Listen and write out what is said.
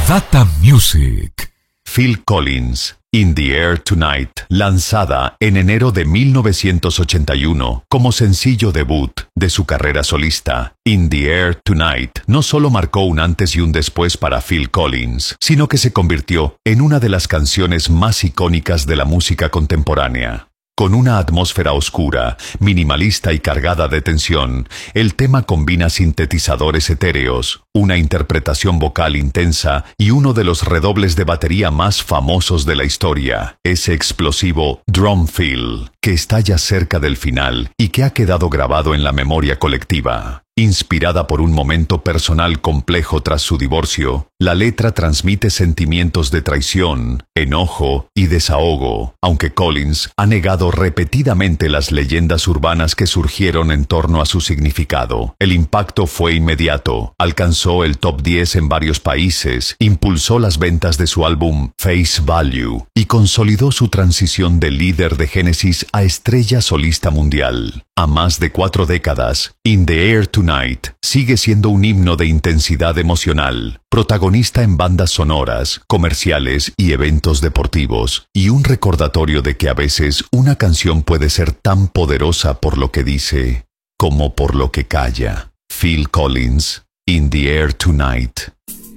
Data Music. Phil Collins, In the Air Tonight, lanzada en enero de 1981 como sencillo debut de su carrera solista. In the Air Tonight no solo marcó un antes y un después para Phil Collins, sino que se convirtió en una de las canciones más icónicas de la música contemporánea. Con una atmósfera oscura, minimalista y cargada de tensión, el tema combina sintetizadores etéreos, una interpretación vocal intensa y uno de los redobles de batería más famosos de la historia, ese explosivo drum fill, que está ya cerca del final y que ha quedado grabado en la memoria colectiva. Inspirada por un momento personal complejo tras su divorcio, la letra transmite sentimientos de traición, enojo y desahogo, aunque Collins ha negado repetidamente las leyendas urbanas que surgieron en torno a su significado. El impacto fue inmediato, alcanzó el top 10 en varios países, impulsó las ventas de su álbum Face Value y consolidó su transición de líder de Genesis a estrella solista mundial. A más de 4 décadas, In the Air Tonight sigue siendo un himno de intensidad emocional, protagonista en bandas sonoras, comerciales y eventos deportivos, y un recordatorio de que a veces una canción puede ser tan poderosa por lo que dice, como por lo que calla. Phil Collins, In the Air Tonight.